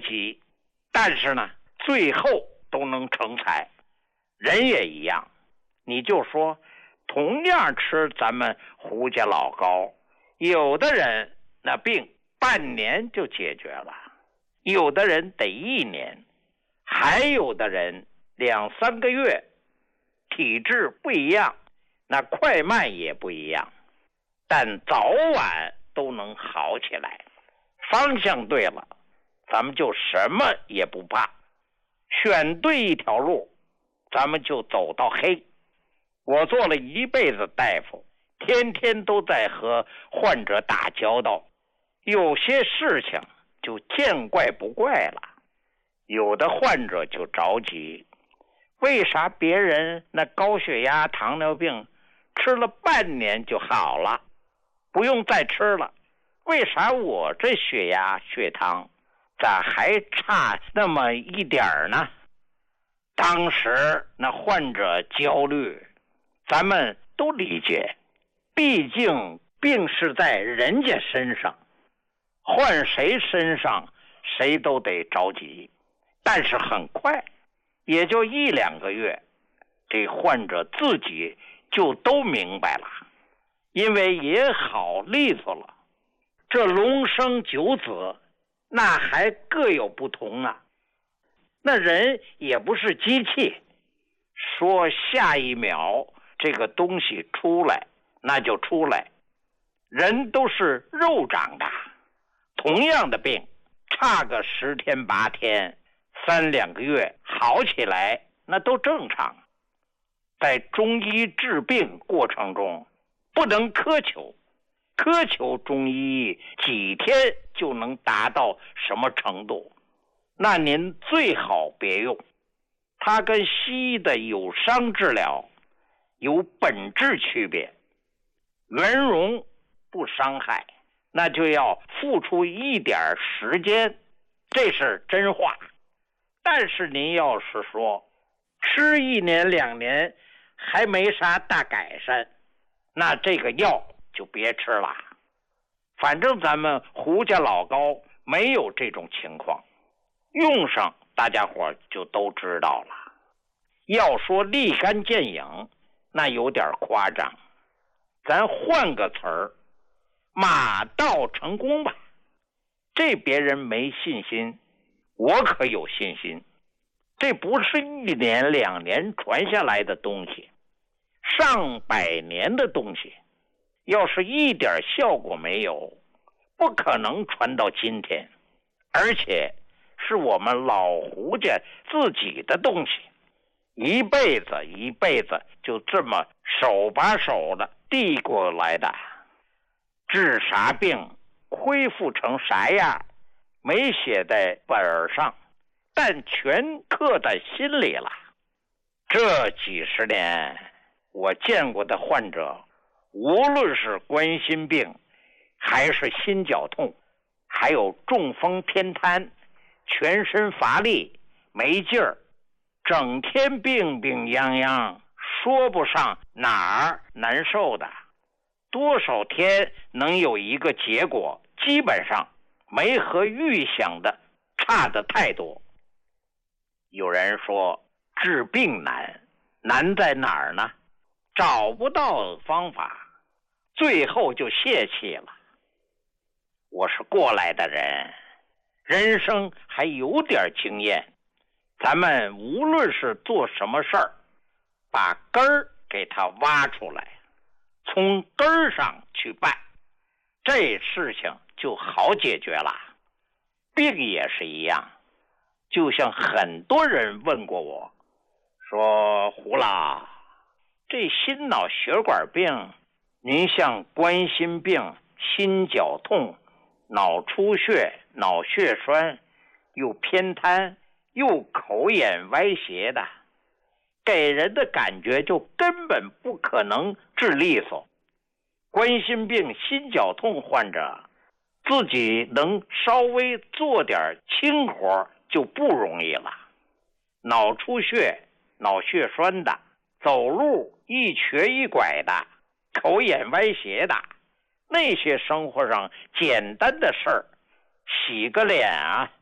急，但是呢，最后都能成才。人也一样，你就说同样吃咱们胡家老膏，有的人那病半年就解决了，有的人得1年，还有的人2、3个月，体质不一样，那快慢也不一样，但早晚都能好起来。方向对了，咱们就什么也不怕，选对一条路，咱们就走到黑。我做了一辈子大夫，天天都在和患者打交道，有些事情就见怪不怪了。有的患者就着急，为啥别人那高血压、糖尿病吃了半年就好了，不用再吃了，为啥我这血压、血糖咋还差那么一点呢？当时那患者焦虑，咱们都理解，毕竟病是在人家身上，换谁身上谁都得着急。但是很快，也就1、2个月，这患者自己就都明白了，因为也好利索了。这龙生九子，那还各有不同啊。那人也不是机器，说下一秒这个东西出来，那就出来。人都是肉长的，同样的病，差个10天8天、3、2个月好起来，那都正常。在中医治病过程中，不能苛求，苛求中医几天就能达到什么程度，那您最好别用。它跟西医的有伤治疗有本质区别，圆融不伤害，那就要付出一点时间，这是真话。但是您要是说吃1年2年还没啥大改善，那这个药就别吃了。反正咱们胡家老膏没有这种情况，用上大家伙就都知道了。要说立竿见影，那有点夸张，咱换个词儿，马到成功吧。这别人没信心，我可有信心。这不是1年2年传下来的东西，上百年的东西，要是一点效果没有，不可能传到今天。而且是我们老胡家自己的东西，一辈子一辈子就这么手把手的递过来的。治啥病，恢复成啥样，没写在本上，但全刻在心里了。这几十年我见过的患者，无论是冠心病还是心绞痛，还有中风偏瘫，全身乏力没劲儿，整天病病殃殃，说不上哪儿难受的，多少天能有一个结果，基本上没和预想的差得太多。有人说治病难，难在哪儿呢？找不到方法，最后就泄气了。我是过来的人，人生还有点经验，咱们无论是做什么事儿，把根儿给它挖出来，从根儿上去办，这事情就好解决了。病也是一样，就像很多人问过我，说胡老，这心脑血管病，您像冠心病、心绞痛、脑出血、脑血栓，又偏瘫，又口眼歪斜的，给人的感觉就根本不可能治利索。冠心病、心绞痛患者自己能稍微做点轻活就不容易了，脑出血、脑血栓的，走路一瘸一拐的，口眼歪斜的，那些生活上简单的事儿，洗个脸啊，